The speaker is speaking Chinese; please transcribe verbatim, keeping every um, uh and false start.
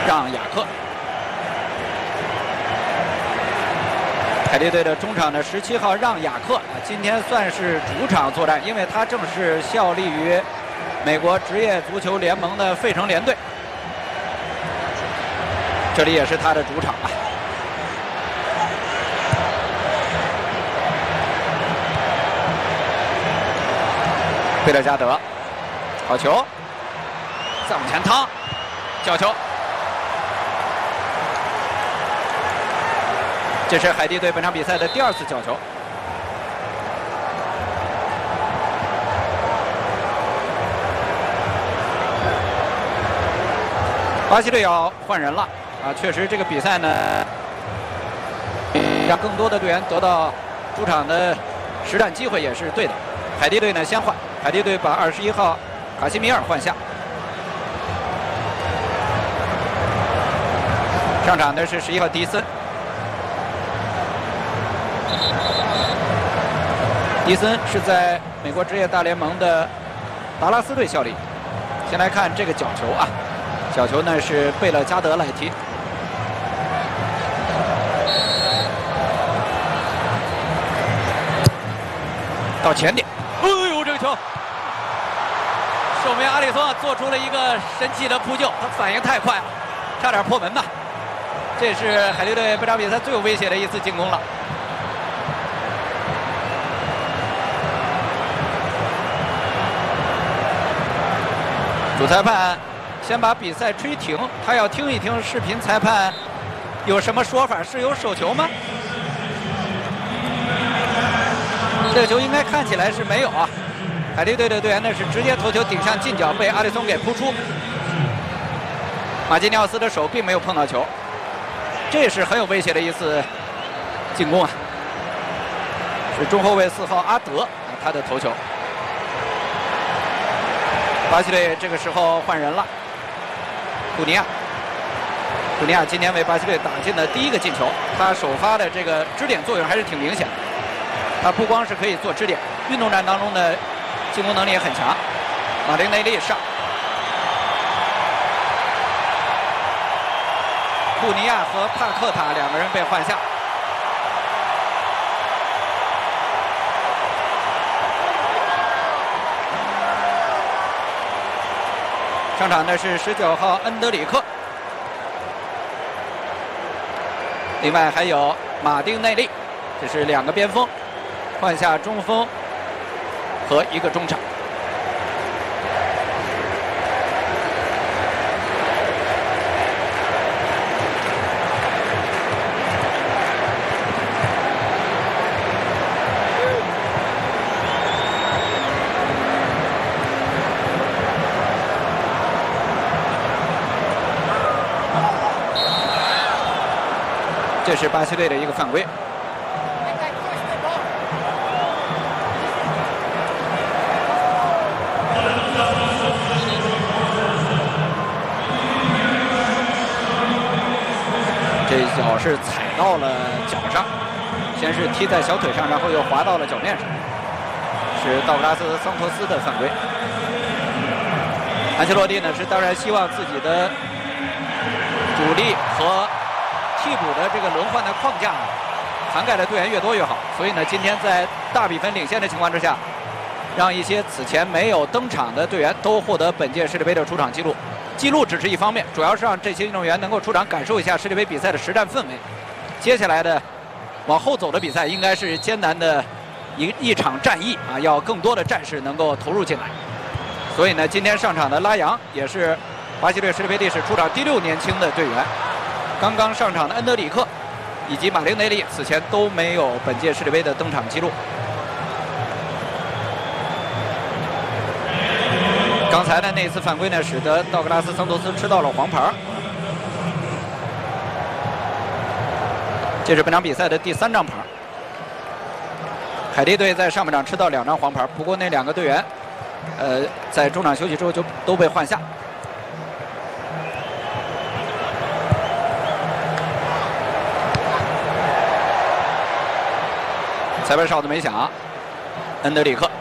让雅克。海地队的中场的十七号让雅克啊，今天算是主场作战，因为他正是效力于美国职业足球联盟的费城联队，这里也是他的主场啊。贝勒加德，好球，再往前趟，角球。这是海地队本场比赛的第二次角球。巴西队要换人了啊！确实，这个比赛呢，让更多的队员得到出场的实战机会也是对的。海地队呢先换，海地队把二十一号卡西米尔换下。上场的是十一号迪森。迪森是在美国职业大联盟的达拉斯队效力。先来看这个角球啊，角球呢是贝勒加德来踢。到前点，哎呦，这个球！守门阿里松做出了一个神奇的扑救，他反应太快了，差点破门呐。这是海地队本场比赛最有威胁的一次进攻了。主裁判先把比赛吹停，他要听一听视频裁判有什么说法，是有手球吗？这个球应该看起来是没有啊。海地队的队员呢是直接头球顶向近角，被阿里松给扑出。马基尼奥斯的手并没有碰到球，这是很有威胁的一次进攻啊。是中后卫四号阿德他的头球。巴西队这个时候换人了，库尼亚。库尼亚今天为巴西队打进的第一个进球，他首发的这个支点作用还是挺明显的。他不光是可以做支点，运动战当中的进攻能力也很强。马丁内利上，库尼亚和帕克塔两个人被换下。上场的是十九号恩德里克，另外还有马丁内利，这是两个边锋，换下中锋和一个中场。这是巴西队的一个犯规。这一脚是踩到了脚上，先是踢在小腿上，然后又滑到了脚面上，是道格拉斯·桑托斯的犯规。安切洛蒂呢是当然希望自己的主力和替补的这个轮换的框架呢，涵盖的队员越多越好。所以呢，今天在大比分领先的情况之下，让一些此前没有登场的队员都获得本届世界杯的出场记录。记录只是一方面，主要是让这些运动员能够出场感受一下世界杯比赛的实战氛围。接下来的往后走的比赛应该是艰难的一一场战役啊，要更多的战士能够投入进来。所以呢，今天上场的拉扬也是巴西队世界杯历史出场第六年轻的队员。刚刚上场的恩德里克以及马丁内利此前都没有本届世界杯的登场记录。刚才的那次犯规呢，使得道格拉斯·桑托斯吃到了黄牌。这是本场比赛的第三张牌。海地队在上半场吃到两张黄牌，不过那两个队员，呃，在中场休息之后就都被换下。裁判哨子没响，恩德里克。